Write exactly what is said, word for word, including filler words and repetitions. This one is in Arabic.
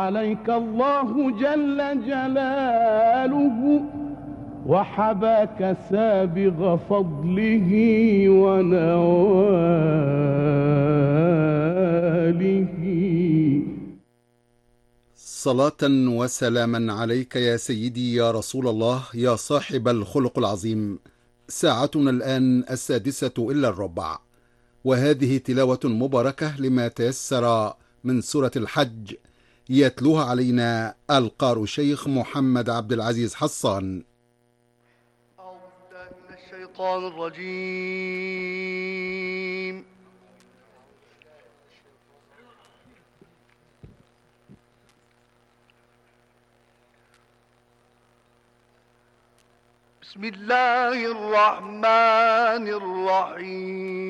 عليك الله جل جلاله وحباك سابغ فضله ونواله. صلاة وسلاما عليك يا سيدي يا رسول الله يا صاحب الخلق العظيم. ساعتنا الآن السادسة إلا الربع، وهذه تلاوة مباركة لما تيسر من سورة الحج، يتلوها علينا القار الشيخ محمد عبد العزيز حصان. أعوذ بالله من الشيطان الرجيم. بسم الله الرحمن الرحيم.